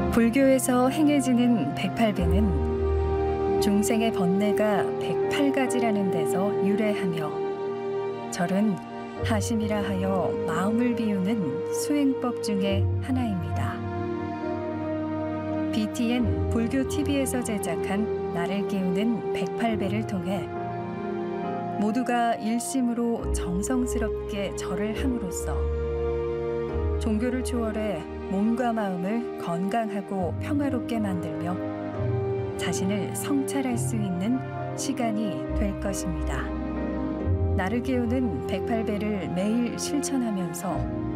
불교에서 행해지는 108배는 중생의 번뇌가 108가지라는 데서 유래하며 절은 하심이라 하여 마음을 비우는 수행법 중에 하나입니다. BTN 불교 TV에서 제작한 나를 깨우는 108배를 통해 모두가 일심으로 정성스럽게 절을 함으로써 종교를 초월해 몸과 마음을 건강하고 평화롭게 만들며 자신을 성찰할 수 있는 시간이 될 것입니다. 나를 깨우는 108배를 매일 실천하면서